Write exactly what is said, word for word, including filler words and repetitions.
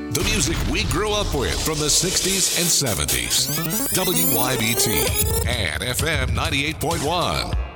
The music we grew up with from the sixties and seventies. W Y B T and F M ninety-eight point one.